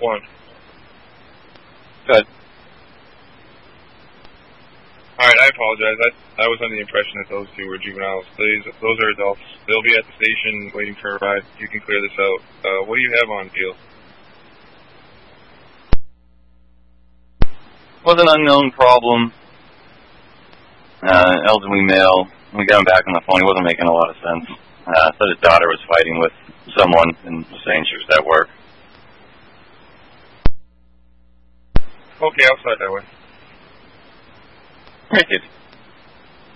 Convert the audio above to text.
one. Good. Alright, I apologize. I was under the impression that those two were juveniles. Those are adults. They'll be at the station waiting for a ride. You can clear this out. What do you have on field? Was an unknown problem. Elderly male. We got him back on the phone. He wasn't making a lot of sense. Said his daughter was fighting with someone and was saying she was at work. Okay, I'll start that way. Thank you.